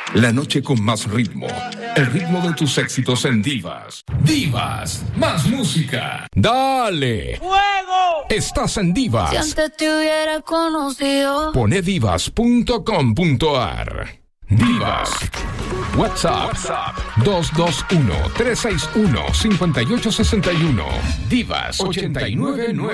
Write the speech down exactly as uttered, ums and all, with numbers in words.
La noche con más ritmo. El ritmo de tus éxitos en Divas. Divas, más música. Dale. ¡Fuego! Estás en Divas. Si antes te hubiera conocido. Pone divas punto com punto a r. Divas. WhatsApp, WhatsApp dos dos uno, tres seis uno, cinco ocho seis uno. Divas ochenta y nueve nueve.